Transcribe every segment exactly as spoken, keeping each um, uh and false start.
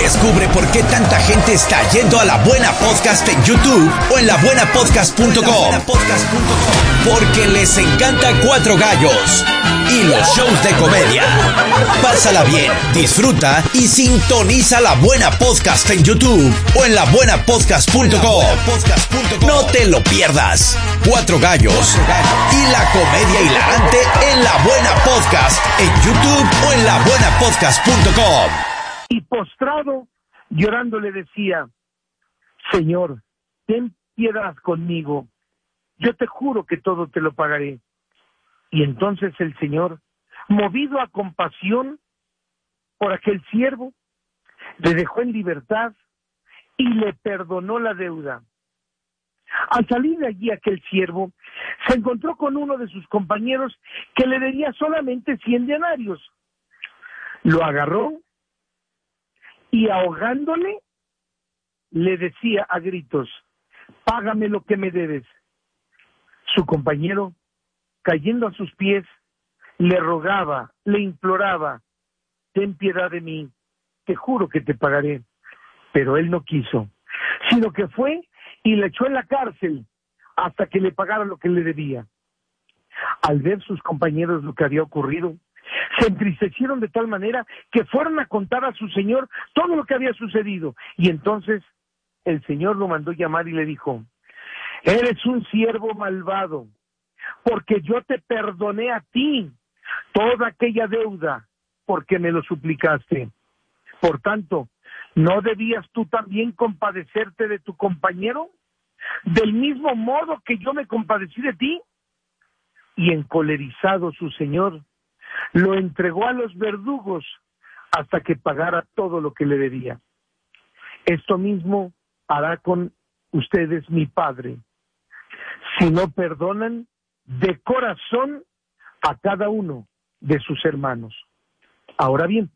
Descubre por qué tanta gente está yendo a La Buena Podcast en YouTube o en la buena podcast punto com. Porque les encanta Cuatro Gallos y los shows de comedia. Pásala bien, disfruta y sintoniza La Buena Podcast en YouTube o en la buena podcast punto com. No te lo pierdas. Cuatro Gallos y la comedia hilarante en La Buena Podcast en YouTube o en la buena podcast punto com. Y postrado, llorando le decía: Señor, ten piedad conmigo, yo te juro que todo te lo pagaré. Y entonces el Señor, movido a compasión por aquel siervo, le dejó en libertad y le perdonó la deuda. Al salir de allí aquel siervo, se encontró con uno de sus compañeros que le debía solamente cien denarios. Lo agarró y ahogándole, le decía a gritos: págame lo que me debes. Su compañero, cayendo a sus pies, le rogaba, le imploraba: ten piedad de mí, te juro que te pagaré. Pero él no quiso, sino que fue y le echó en la cárcel hasta que le pagara lo que le debía. Al ver sus compañeros lo que había ocurrido, se entristecieron de tal manera que fueron a contar a su señor todo lo que había sucedido. Y entonces el señor lo mandó llamar y le dijo: eres un siervo malvado, porque yo te perdoné a ti toda aquella deuda porque me lo suplicaste. Por tanto, ¿no debías tú también compadecerte de tu compañero, del mismo modo que yo me compadecí de ti? Y encolerizado su señor, lo entregó a los verdugos hasta que pagara todo lo que le debía. Esto mismo hará con ustedes mi Padre, si no perdonan de corazón a cada uno de sus hermanos. Ahora bien,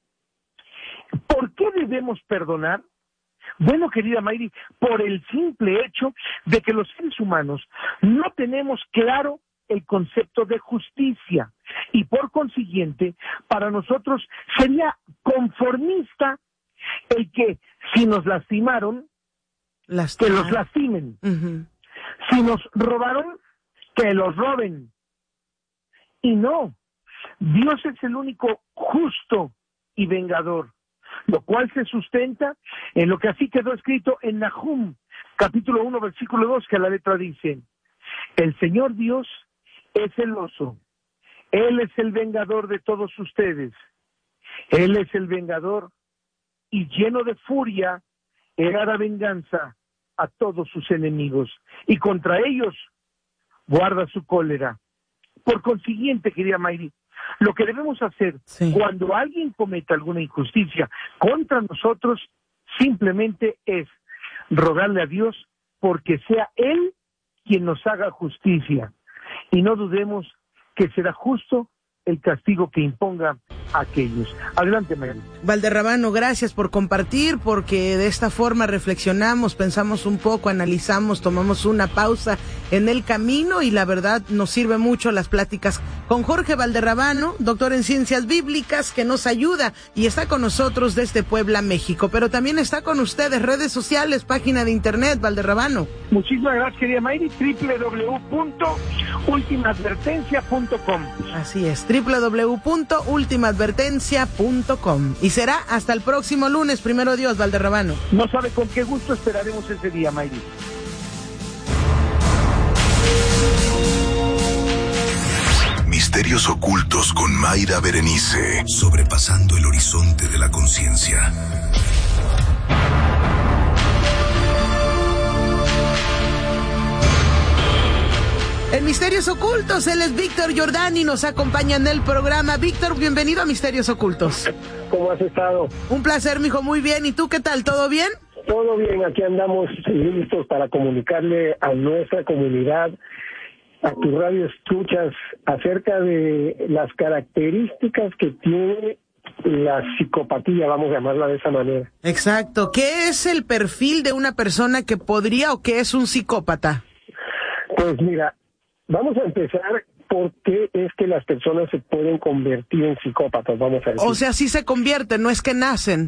¿por qué debemos perdonar? Bueno, querida Mayri, por el simple hecho de que los seres humanos no tenemos claro el concepto de justicia y por consiguiente para nosotros sería conformista el que si nos lastimaron, Lastimar. que los lastimen. Uh-huh. Si nos robaron, que los roben. Y no, Dios es el único justo y vengador, lo cual se sustenta en lo que así quedó escrito en Nahum, capítulo uno, versículo dos, que a la letra dice: el Señor Dios es celoso, Él es el vengador de todos ustedes, Él es el vengador y lleno de furia, Él hará venganza a todos sus enemigos y contra ellos guarda su cólera. Por consiguiente, querida Mayri, lo que debemos hacer sí. cuando alguien cometa alguna injusticia contra nosotros, simplemente es rogarle a Dios porque sea Él quien nos haga justicia. Y no dudemos que será justo el castigo que imponga a aquellos. Adelante, Mayri. Valderrabano, gracias por compartir, porque de esta forma reflexionamos, pensamos un poco, analizamos, tomamos una pausa en el camino y la verdad nos sirve mucho las pláticas con Jorge Valderrabano, doctor en Ciencias Bíblicas, que nos ayuda y está con nosotros desde Puebla, México, pero también está con ustedes, redes sociales, página de internet, Valderrabano. Muchísimas gracias, querida Mayri, doble u doble u doble u punto última advertencia punto com. Así es, doble u doble u doble u punto última advertencia punto com. Y será hasta el próximo lunes, primero Dios, Valderrabano. No sabe con qué gusto esperaremos ese día, Mayri. Misterios ocultos con Mayra Berenice, sobrepasando el horizonte de la conciencia. En Misterios Ocultos, él es Víctor Jordán y nos acompaña en el programa. Víctor, bienvenido a Misterios Ocultos. ¿Cómo has estado? Un placer, mijo, muy bien. ¿Y tú qué tal? ¿Todo bien? Todo bien, aquí andamos listos para comunicarle a nuestra comunidad, a tu radio escuchas, acerca de las características que tiene la psicopatía, vamos a llamarla de esa manera. Exacto. ¿Qué es el perfil de una persona que podría o que es un psicópata? Pues mira, vamos a empezar por qué es que las personas se pueden convertir en psicópatas, vamos a decir. O sea, sí se convierten, no es que nacen.